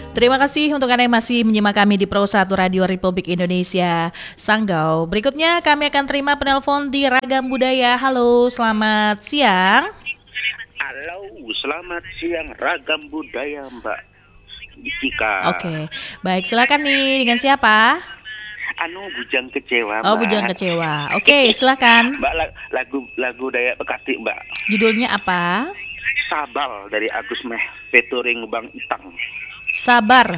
Terima kasih untuk Anda yang masih menyimak kami di Pro 1 Radio Republik Indonesia Sanggau. Berikutnya kami akan terima penelpon di Ragam Budaya. Halo, selamat siang. Halo, selamat siang Ragam Budaya Mbak Cika. Oke, baik, silakan nih, dengan siapa? Bujang Kecewa Mbak. Oh, Bujang Kecewa. Oke, silakan. Mbak, lagu Dayak Bekasi Mbak. Judulnya apa? Sabal dari Agus Meh featuring Bang Itang. Sabar.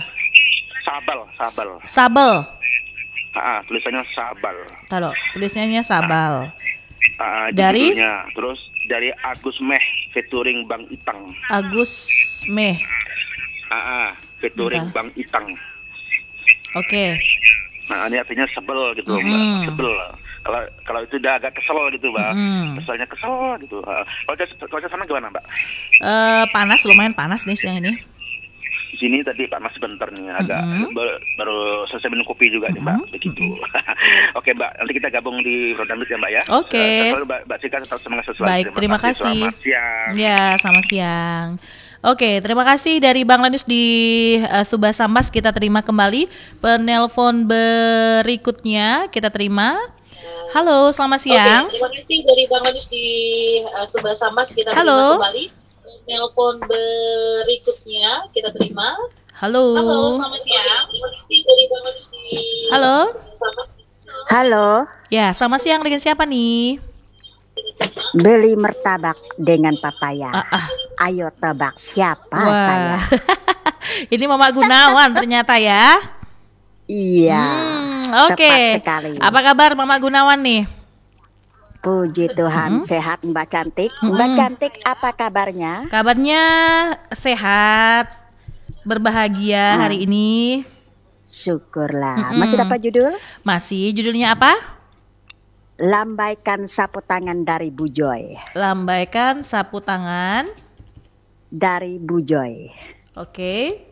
Sabal. Tulisannya Sabal. Tulisannya Sabal. Dari? Terus dari Agus Meh featuring Bang Itang. Agus Meh. Featuring Bang Itang. Oke. Nah, ini artinya sebel gitu, Mbak. Sebel. Kalau itu udah agak kesel gitu, Mbak. Keselnya kesel gitu. Kalau sana gimana, Mbak? Panas, lumayan panas nih siang ini. Di sini tadi panas sebentar nih, agak baru selesai minum kopi juga nih, Mbak. Begitu. Oke, Mbak. Nanti kita gabung di Rodamit ya, Mbak ya. Oke. Mbak Cika tetap semangat sesuatu. Baik, terima kasih. Selamat siang. Ya, selamat siang. Oke, terima kasih dari Bang Lanus di Subah Sambas. Kita terima kembali penelpon berikutnya. Kita terima. Halo, selamat siang. Oke, terima kasih dari Bang Lanus di Subah Sambas. Kita terima kembali penelpon berikutnya. Kita terima. Halo, selamat siang. Terima kasih dari Bang Lanus di Halo. Ya, selamat siang, dengan siapa nih? Beli martabak dengan papaya. Ayo tebak siapa saya? Ini Mama Gunawan ternyata ya. Iya. Oke. Tepat sekali. Apa kabar Mama Gunawan nih? Puji Tuhan, sehat Mbak Cantik. Mbak Cantik, apa kabarnya? Kabarnya sehat, berbahagia hari ini. Syukurlah. Masih dapat judul? Masih. Judulnya apa? Lambaikan sapu tangan dari Bu Joy. Lambaikan sapu tangan dari Bu Joy. Oke.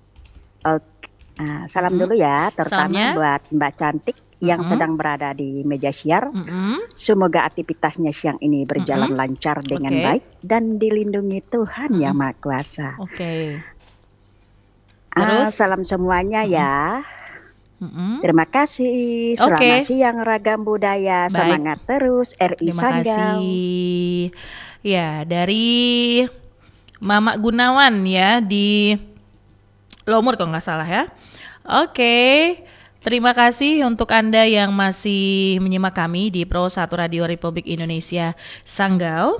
Salam dulu ya, terutama Salamnya buat Mbak Cantik yang sedang berada di meja siar. Semoga aktivitasnya siang ini berjalan lancar dengan baik dan dilindungi Tuhan Yang Maha Kuasa. Oke. Terus salam semuanya ya. Terima kasih. Selamat siang Ragam Budaya. Baik. Semangat terus RI Terima Sanggau. kasih. Ya, dari Mama Gunawan ya di Lomur kalau nggak salah ya. Oke. Terima kasih untuk Anda yang masih menyimak kami di Pro 1 Radio Republik Indonesia Sanggau.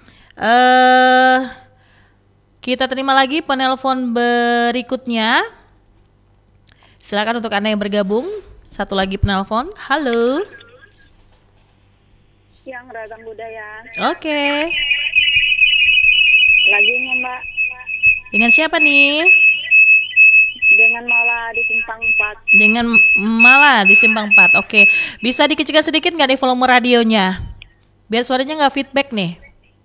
Kita terima lagi penelpon berikutnya. Silakan untuk Anda yang bergabung. Satu lagi penelpon. Halo. Siang Ragam Budaya. Oke. Lagunya Mbak. Dengan siapa nih? Dengan Mala di Simpang 4. Dengan Mala di Simpang 4. Oke. Bisa dikecilkan sedikit nggak nih volume radionya? Biar suaranya nggak feedback nih.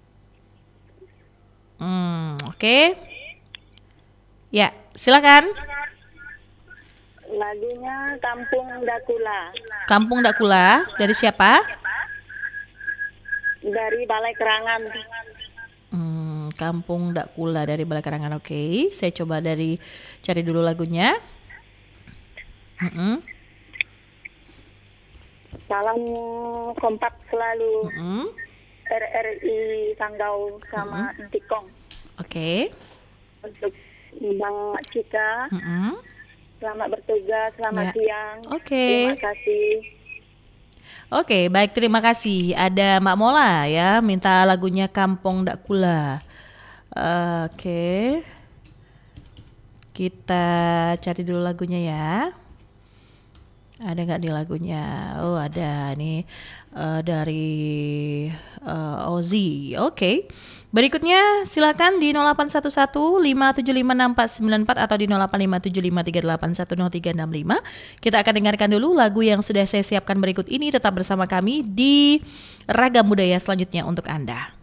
Oke. Ya, silakan. Lagunya Kampung Dakula. Kampung Dakula dari siapa? Dari Balai Kerangan. Kampung Dakula dari Balai Kerangan. Oke, saya coba cari dulu lagunya. Salam kompak selalu. RRI Sanggau sama Tikong. Oke. Untuk Bang Cika. Selamat bertugas, selamat siang. Oke. Terima kasih. Oke, baik, terima kasih. Ada Mbak Mola ya, minta lagunya Kampung Dakula. Oke. Kita cari dulu lagunya ya. Ada nggak di lagunya? Oh, ada nih dari Ozzy. Oke. Berikutnya silakan di 0811 5756494 atau di 085753810365. Kita akan dengarkan dulu lagu yang sudah saya siapkan berikut ini. Tetap bersama kami di Ragam Budaya selanjutnya untuk Anda.